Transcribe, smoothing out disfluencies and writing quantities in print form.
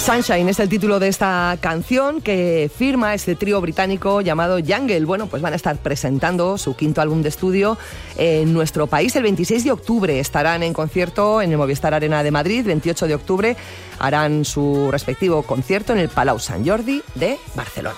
Sunshine es el título de esta canción que firma este trío británico llamado Jungle. Bueno, pues van a estar presentando su quinto álbum de estudio en nuestro país el 26 de octubre. Estarán en concierto en el Movistar Arena de Madrid. 28 de octubre harán su respectivo concierto en el Palau Sant Jordi de Barcelona.